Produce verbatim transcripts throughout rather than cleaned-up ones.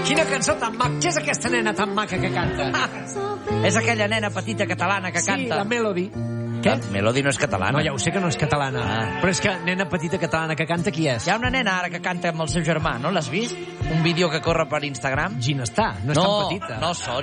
Quina cançó tan maca. Què és aquesta nena tan maca que canta? És aquella nena petita catalana que Sí, canta. la Melody. Què? La Melody no és catalana. No, ja ho sé que no és catalana. Ah. Però és que nena petita catalana que canta, qui és? Hi ha una nena ara que canta amb el seu germà, no l'has vist? Un vídeo que corre per Instagram. Ginestar, no és no, tan petita. No, són.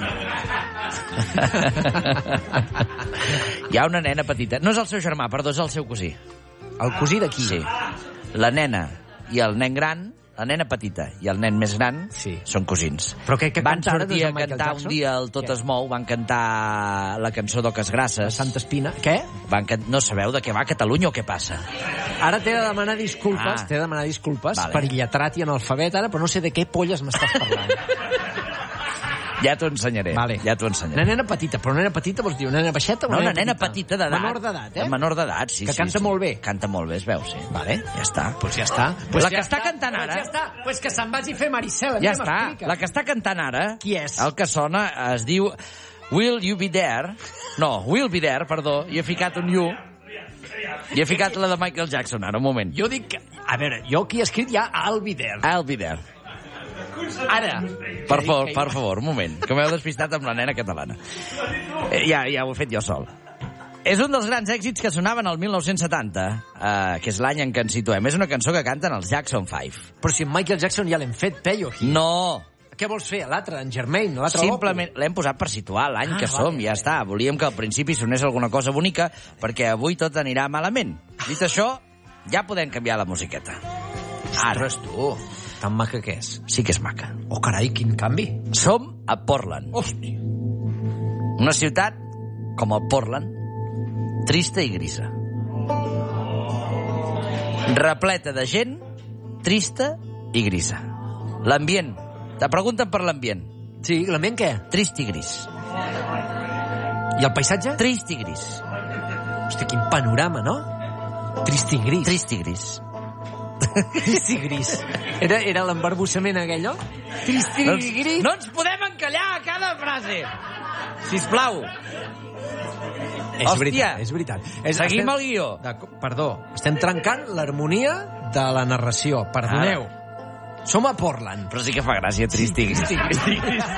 Hi ha una nena petita. No és el seu germà, perdó, és el seu cosí. El cosí de qui? Sí. La nena i el nen gran, la nena petita i el nen més gran, sí, són cosins. Però què, què van canta ara, sortir doncs, a el Michael cantar Jackson? un dia el Tot Què? es mou, van cantar la cançó d'Oques Grasses. Santa Espina. Què? Van can... No sabeu de què va Catalunya o què passa? Ara t'he de demanar disculpes, Ah. t'he de demanar disculpes Vale. per lletrat i analfabet ara, però no sé de què polles m'estàs parlant. Ja t'ho ensenyaré. Vale. Ja t'ho ensenyaré. Una nena petita, però una nena petita vols dir una nena baixeta o No, una una nena petita d'edat. Menor d'edat, eh? Menor d'edat, sí. Que sí, canta sí. molt bé. Canta molt bé, es veu, sí. Vale. Ja està. Pues ja està. Pues la que està cantant ara... Pues ja està. Pues que se'n vagi a fer Maricel. Ja està. La que està cantant ara... Qui és? El que sona es diu Will You Be There? No, Will Be There, perdó. I he ficat un you. I he ficat la de Michael Jackson ara, un moment. Jo dic que... A veure, jo aquí he escrit ja I'll Be There. I'll Be There. Ara. Per favor, per favor, un moment, que m'heu despistat amb la nena catalana. Eh, ja, ja ho he fet jo sol. És un dels grans èxits que sonaven el mil nou-cents setanta, eh, que és l'any en què ens situem. És una cançó que canten els Jackson Five. Però si en Michael Jackson ja l'hem fet, Peyo. No, Què vols fer? L'altre, en Germain, l'altre simplement l'hem posat per situar l'any Ah, que som, vale. ja està. Volíem que al principi sonés alguna cosa bonica, perquè avui tot anirà malament. Dit això, ja podem canviar la musiqueta. Ara. Ostres, tu, tan maca que és. Sí que és maca. Oh, carai, quin canvi. Som a Portland. Hòstia. Una ciutat com el Portland, trista i grisa. Repleta de gent, trista i grisa. L'ambient. Te pregunten per l'ambient. Sí, l'ambient què? Trist i gris. I el paisatge? Trist i gris. Hòstia, quin panorama, no? Trist i gris. Trist i gris. Trist i gris. Era, era l'embarbussament aquell, no? Trist i No ens, gris. no ens podem encallar a cada frase. Sisplau. És Hòstia. veritat, és veritat. És, Seguim el guió. Perdó, estem trencant l'harmonia de la narració. Perdoneu. Ara. Som a Portland. Però sí que fa gràcia, trist i gris. Trist i gris.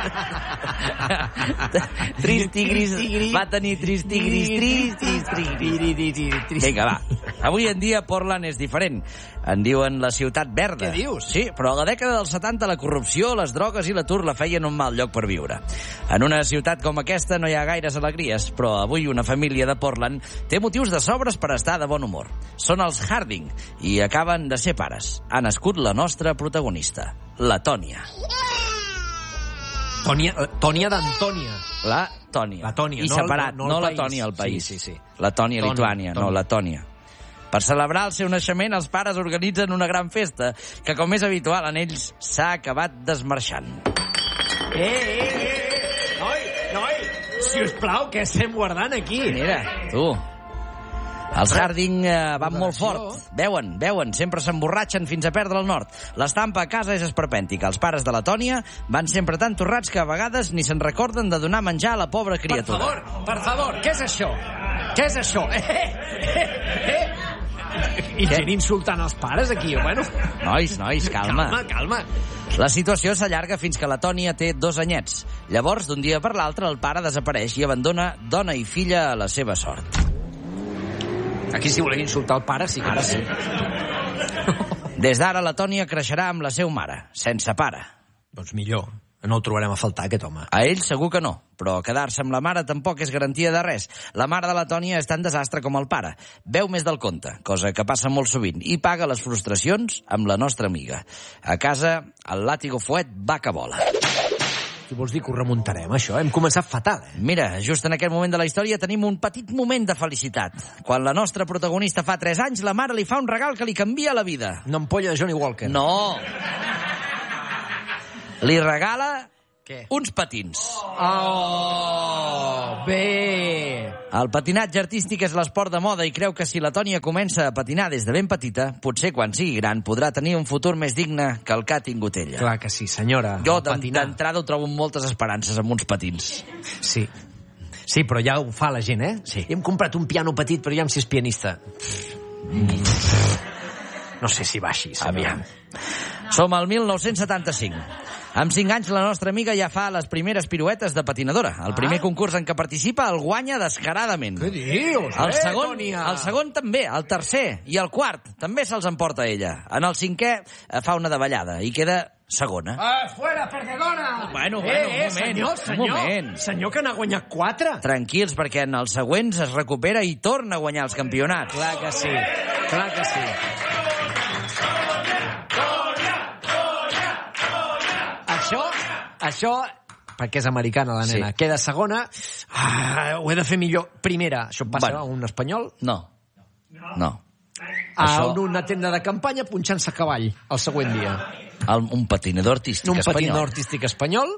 Trist i gris. Va tenir trist i gris. Trist i gris. Vinga, va. Avui en dia Portland és diferent. En diuen la ciutat verda. Què dius? Sí, però a la dècada dels setanta la corrupció, les drogues i l'atur la feien un mal lloc per viure. En una ciutat com aquesta no hi ha gaires alegries, però avui una família de Portland té motius de sobres per estar de bon humor. Són els Harding i acaben de ser pares. Ha nascut la nostra protagonista, la Tònia. Tònia, Tònia d'Antònia. La Tònia. La Tònia, I no el- separat, no no, el la país. Tònia, el país. Sí, sí, sí. La Tònia, Tònia, Lituània, no, Tònia. la Tònia. Per celebrar el seu naixement, els pares organitzen una gran festa que, com és habitual en ells, s'ha acabat desmarxant. Eh, eh, eh! Noi, noi! Si us plau, què estem guardant aquí? Mira, tu. Els Harding eh, van molt fort. Veuen, veuen, sempre s'emborratxen fins a perdre el nord. L'estampa a casa és esperpèntica. Els pares de la Tònia van sempre tan torrats que a vegades ni se'n recorden de donar menjar a la pobra Per criatura. favor, per favor, què és això? Què és això? Eh, eh, eh. I Què? gent insultant els pares aquí, bueno. Nois, nois, calma. Calma, calma. La situació s'allarga fins que la Tònia té dos anyets. Llavors, d'un dia per l'altre, el pare desapareix i abandona dona i filla a la seva sort. Aquí, si voleu insultar el pare, sí que... Ara sí. Des d'ara, la Tònia creixerà amb la seva mare, sense pare. Doncs millor. No el trobarem a faltar, aquest home. A ell segur que no, però quedar-se amb la mare tampoc és garantia de res. La mare de la Tònia és tan desastre com el pare. Beu més del compte, cosa que passa molt sovint, i paga les frustracions amb la nostra amiga. A casa, el làtigo fuet va que vola. Què vols dir que ho remuntarem, això? Hem començat fatal, eh? Mira, just en aquest moment de la història tenim un petit moment de felicitat. Quan la nostra protagonista fa tres anys, la mare li fa un regal que li canvia la vida. Una ampolla de Johnny Walker. No. Li regala Què? uns patins. Oh, bé. El patinatge artístic és l'esport de moda i creu que si la Tònia comença a patinar des de ben petita, potser quan sigui gran podrà tenir un futur més digne que el que ha tingut ella. Clar que sí, senyora. Jo El patinar. d'entrada ho trobo amb moltes esperances amb uns patins. Sí. Sí, però ja ho fa la gent, eh? Sí. Hem comprat un piano petit, però ja em si és pianista. No sé si va així, senyora. Aviam. Som al mil nou-cents setanta-cinc. Amb cinc anys, la nostra amiga ja fa les primeres piruetes de patinadora. El primer ah. concurs en què participa el guanya descaradament. Què dius? El eh, segon, Tònia? el segon també, el tercer i el quart també se'ls emporta ella. En el cinquè fa una davallada i queda segona. Ah, fuera, perdedora! Bueno, bueno, eh, un eh, moment, senyor, senyor, un moment. Senyor que n'ha guanyat quatre. Tranquils, perquè en els següents es recupera i torna a guanyar els campionats. Clar que sí, clar que sí. Això, això, perquè és americana la nena, Sí. queda segona. Ah, ho he de fer millor. Primera, això passa Bueno. a un espanyol? No, no. A Això- una tenda de campanya punxant-se a cavall el següent dia. El, un patinador artístic Un espanyol. patinador artístic espanyol.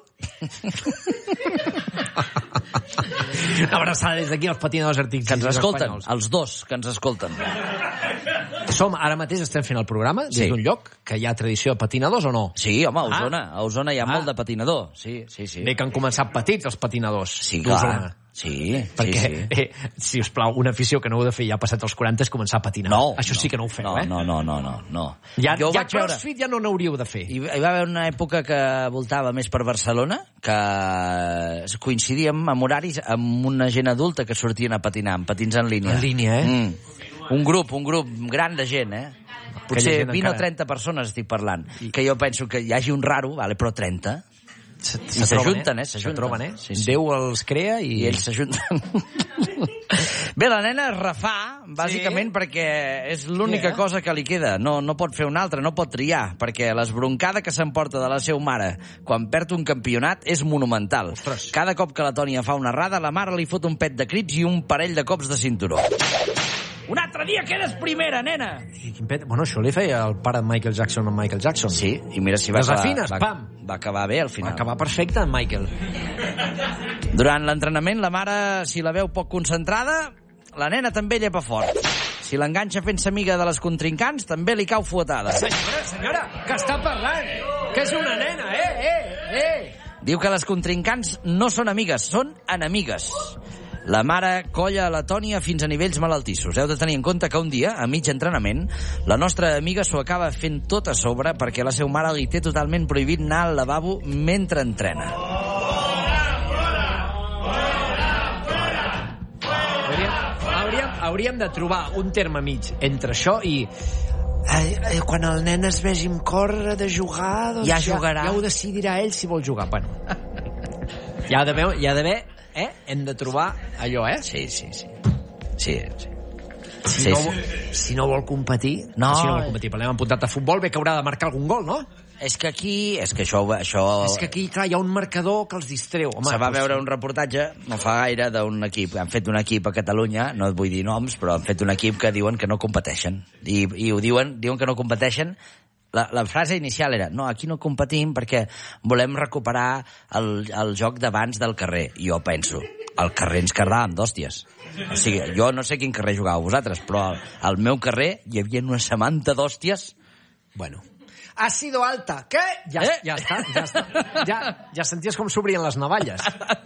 Una abraçada des d'aquí als patinadors artístics Que ens escolten, espanyols. els dos que ens escolten. Som, ara mateix estem fent el programa des Sí. d'un lloc que hi ha tradició de patinadors o no? Sí, home, a Osona. A Osona hi ha Ah. molt de patinador. Sí, sí, sí. Bé que han començat petits els patinadors Sí, d'Osona. clar. Sí, Perquè, sí, sí. eh, si us plau, una afició que no heu de fer ja passat els quaranta és començar a patinar. No, Això sí no, que no ho feu, no, eh? No, no, no, no, no. Ja, Jo ja vaig veure... crossfit ja no n'hauríeu de fer. Hi, hi va haver una època que voltava més per Barcelona, que coincidíem amb horaris amb una gent adulta que sortien a patinar, amb patins en línia. En línia, eh? Mm. Un grup, un grup gran de gent, eh? Potser gent vint o encara- trenta persones estic parlant. Que jo penso que hi hagi un raro, vale, però trenta. Se, I s'ajunten, eh? Se troben, eh? Sí, sí. Déu els crea i... I ells s'ajunten. Bé, la nena es refà, bàsicament, sí. perquè és l'única Yeah. cosa que li queda. No, no pot fer una altra, no pot triar, perquè l'esbroncada que s'emporta de la seva mare quan perd un campionat és monumental. Ostres. Cada cop que la Tònia fa una errada, la mare li fot un pet de crits i un parell de cops de cinturó. Un altre dia quedes primera, nena! I quin pet... Bueno, això li feia el pare de Michael Jackson amb Michael Jackson. Sí, i mira si va Desafines, acabar, pam! va, va acabar bé al Va final. acabar perfecte, en Michael. Durant l'entrenament, la mare, si la veu poc concentrada, la nena també llepa fort. Si l'enganxa fent-se amiga de les contrincants, també li cau fuetada. Senyora, senyora, que està parlant? Que és una nena, eh, eh, eh! Diu que les contrincants no són amigues, són enemigues. La mare colla a la Tònia fins a nivells malaltissos. Heu de tenir en compte que un dia, a mig entrenament, la nostra amiga s'ho acaba fent tot a sobre perquè la seva mare li té totalment prohibit anar al lavabo mentre entrena. Hauríem, hauríem, hauríem de trobar un terme mig entre això i... Eh, eh, quan el nen es vegi amb córrer de jugar, doncs Ja jugarà. Ja ho decidirà ell si vol jugar. Bueno, hi ha d'haver, hi ha d'haver, eh? Hem de trobar allò, eh? Sí, sí, sí. Sí, sí. Si, Sí, no, sí. vol- si no vol competir... No. Si no vol competir, però l'hem apuntat a futbol, bé que haurà de marcar algun gol, no? És que aquí... És que això... això... És que aquí, clar, hi ha un marcador que els distreu. Home, Se va doncs, veure un reportatge, no fa gaire, d'un equip. Han fet un equip a Catalunya, no et vull dir noms, però han fet un equip que diuen que no competeixen. I, i ho diuen, diuen que no competeixen. La, la frase inicial era, no, aquí no competim perquè volem recuperar el, el joc d'abans del carrer. I jo penso, al carrer ens cardàvem d'hòsties. O sigui, jo no sé quin carrer jugàveu vosaltres, però al, al meu carrer hi havia una samanta d'hòsties. Bueno. Ha sido alta. Què? Ja, Eh? ja està, ja està. Ja, ja senties com s'obrien les navalles.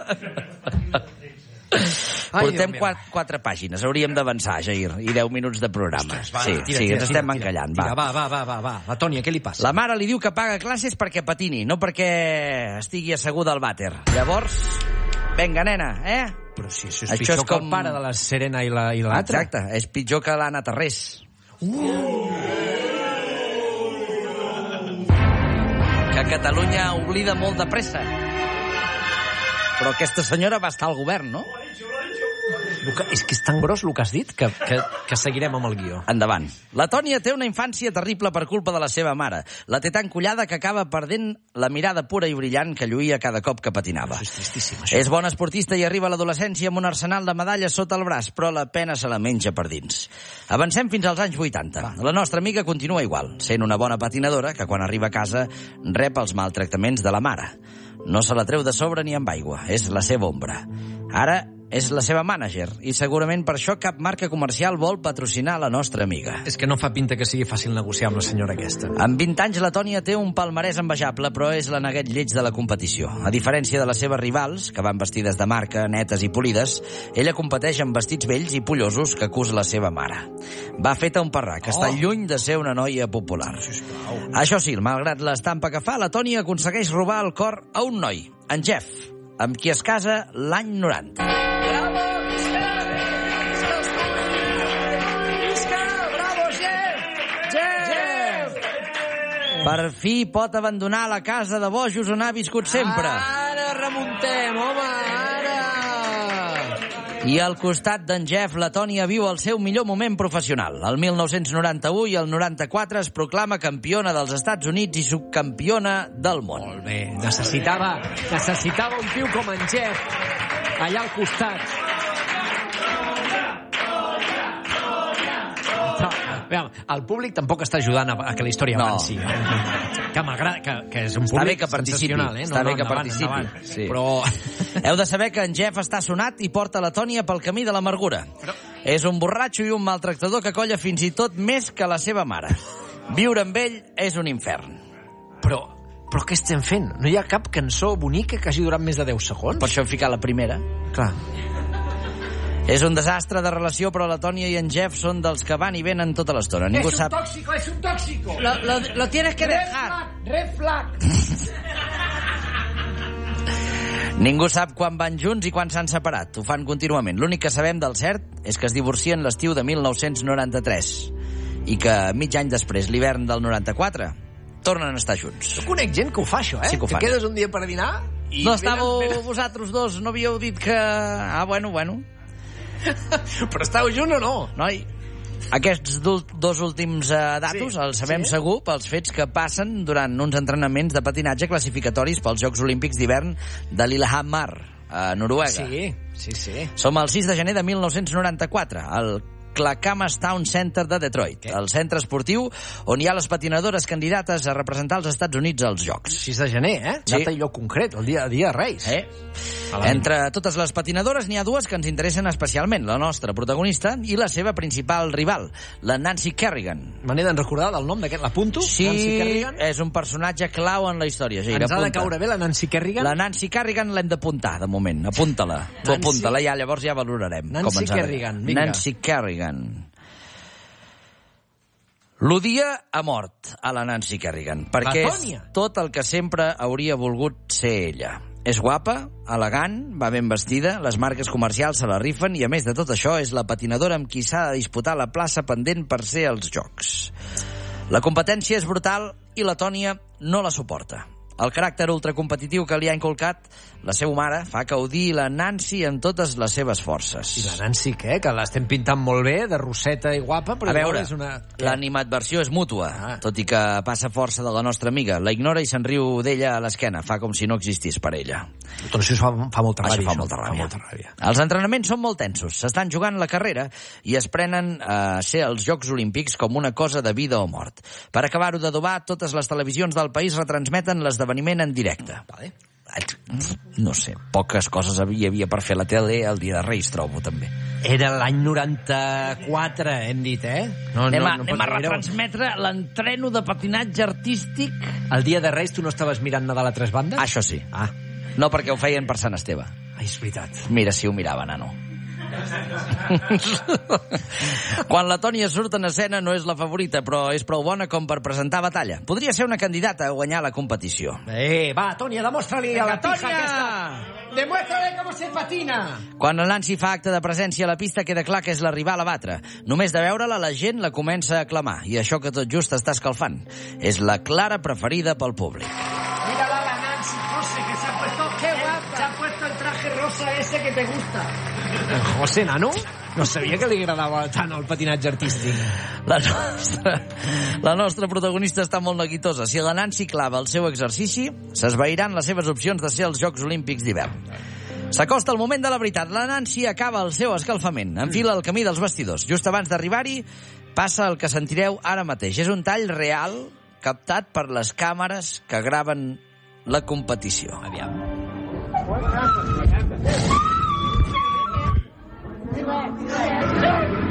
Ai, Portem Déu meu. quatre, quatre pàgines, hauríem d'avançar, Jair, i deu minuts de programa. Ostres, va, sí, tira, sí, tira, ens tira, estem tira, encallant. tira, Va. va, va, va, va, va. La Tònia, què li passa? La mare li diu que paga classes perquè patini, no perquè estigui asseguda al vàter. Llavors, venga, nena, eh? Però si això és Això pitjor és que com- el pare de la Serena i la- i l'altra. Exacte, és pitjor que l'Anna Tarrés. Uh! Que Catalunya oblida molt de pressa. Però aquesta senyora va estar al govern, no? Que, és que és tan gros el que has dit que, que, que seguirem amb el guió. Endavant. La Tònia té una infància terrible per culpa de la seva mare. La té tan collada que acaba perdent la mirada pura i brillant que lluïa cada cop que patinava. Això és tristíssim, això. És bona esportista i arriba a l'adolescència amb un arsenal de medalles sota el braç, però la pena se la menja per dins. Avancem fins als anys vuitanta. La nostra amiga continua igual, sent una bona patinadora que quan arriba a casa rep els maltractaments de la mare. No se la treu de sobre ni amb aigua, és la seva ombra. Ara és la seva mànager, i segurament per això cap marca comercial vol patrocinar la nostra amiga. És que no fa pinta que sigui fàcil negociar amb la senyora aquesta. Amb vint anys, la Tònia té un palmarès envejable, però és la neguet lleig de la competició. A diferència de les seves rivals, que van vestides de marca, netes i polides, ella competeix amb vestits vells i pollosos que acusa la seva mare. Va feta un parrac, que oh. està lluny de ser una noia popular. Sisplau. Això sí, malgrat l'estampa que fa, la Tònia aconsegueix robar el cor a un noi, en Jeff, amb qui es casa l'any noranta. Bravo, visca! Visca! Bravo, Jeff! Jeff! Per fi pot abandonar la casa de bojos on ha viscut sempre. Ara remuntem, home, ara! I al costat d'en Jeff, la Tònia viu el seu millor moment professional. El mil nou-cents noranta-u i el noranta-quatre es proclama campiona dels Estats Units i subcampiona del món. Molt bé, necessitava, necessitava un tio com en Jeff allà al costat. Veure, el públic tampoc està ajudant a, a que la història no. avanci. Que m'agrada, que, que és un està públic que sensacional, eh? No, està no, bé que endavant, participi. Endavant. Sí. Però... Heu de saber que en Jeff està sonat i porta la Tònia pel camí de l'amargura. Però... És un borratxo i un maltractador que colla fins i tot més que la seva mare. Viure amb ell és un infern. Però, però què estem fent? No hi ha cap cançó bonica que hagi durat més de deu segons? Per això hem ficat la primera. Clar. És un desastre de relació, però la Tònia i en Jeff són dels que van i venen tota l'estona. Ningú és un sap... tóxico, és un tóxico. Lo, lo, lo tienes que dejar. Red flag, red flag. Ningú sap quan van junts i quan s'han separat. Ho fan contínuament. L'únic que sabem del cert és que es divorcien l'estiu de mil nou-cents noranta-tres i que mig any després, l'hivern del noranta-quatre, tornen a estar junts. Jo conec gent que ho fa, això, eh? Sí que ho fan. Te quedes un dia per dinar i... No estàveu venen... vosaltres dos, no havíeu dit que... Ah, bueno, bueno... Però estàu junts o no? Noi, aquests dos últims uh, datos sí, els sabem sí. segur pels fets que passen durant uns entrenaments de patinatge classificatoris pels Jocs Olímpics d'hivern de Lillehammer, a Noruega. Sí, sí, sí. Som el sis de gener de mil nou-cents noranta-quatre, al Clackamas Town Center de Detroit, el centre esportiu on hi ha les patinadores candidates a representar els Estats Units als Jocs. sis de gener, eh? Sí. Data i lloc concret, el dia, dia de Reis. Eh? Entre totes les patinadores n'hi ha dues que ens interessen especialment, la nostra protagonista i la seva principal rival, la Nancy Kerrigan. Me n'he de recordar del nom d'aquest, l'apunto? Sí, Nancy Kerrigan? És un personatge clau en la història. Sí, ens ha de caure bé la Nancy Kerrigan? La Nancy Kerrigan l'hem d'apuntar, de moment. Apunta-la. Tu Nancy... apunta-la, ja, llavors ja valorarem. Nancy com ens Kerrigan, vinga. Nancy Kerrigan. L'odia a mort a la Nancy Kerrigan, perquè és tot el que sempre hauria volgut ser ella. És guapa, elegant, va ben vestida, les marques comercials se la rifen i, a més de tot això, és la patinadora amb qui s'ha de disputar la plaça pendent per ser als Jocs. La competència és brutal i la Tònia no la suporta. El caràcter ultracompetitiu que li ha inculcat la seva mare fa que odiï la Nancy amb totes les seves forces. I la Nancy, què? Que l'estem pintant molt bé, de rosseta i guapa, però a veure, és una... l'animadversió és mútua, ah. tot i que passa força de la nostra amiga. La ignora i se'n riu d'ella a l'esquena, fa com si no existís per ella. Tot això fa, fa molta ràbia. Això fa molta ràbia. Fa molta ràbia. Els entrenaments són molt tensos, s'estan jugant la carrera i es prenen a ser als Jocs Olímpics com una cosa de vida o mort. Per acabar-ho d'adobar, totes les televisions del país retransmeten l'esdeveniment en directe. Vale. No sé, poques coses hi havia per fer la tele el dia de Reis, trobo, també. Era l'any noranta-quatre, hem dit, eh? No, anem no, a, no anem a retransmetre l'entreno de patinatge artístic. El dia de Reis tu no estaves mirant Nadal a tres bandes? Això sí. Ah. No, perquè ho feien per Sant Esteve. Ai, és veritat. Mira si ho mirava, nano. Quan la Tònia surt en escena no és la favorita, però és prou bona com per presentar batalla. Podria ser una candidata a guanyar la competició. Eh, va, Tònia, demostra-li a la pija aquesta. Demuéstrale com se patina. Quan la Nancy fa acte de presència a la pista queda clar que és la rival a batre. Només de veure-la la gent la comença a aclamar i això que tot just està escalfant. És la clara preferida pel públic. Mírala la Nancy José que se ha puesto, qué guapa, se ha puesto el traje rosa ese que te gusta. José, nano? No sabia que li agradava tant el patinatge artístic. La nostra, la nostra protagonista està molt neguitosa. Si la Nancy clava el seu exercici, s'esvairan les seves opcions de ser als Jocs Olímpics d'hivern. S'acosta el moment de la veritat. La Nancy acaba el seu escalfament. Enfila el camí dels vestidors. Just abans d'arribar-hi, passa el que sentireu ara mateix. És un tall real captat per les càmeres que graven la competició. Aviam. Piulet, piulet.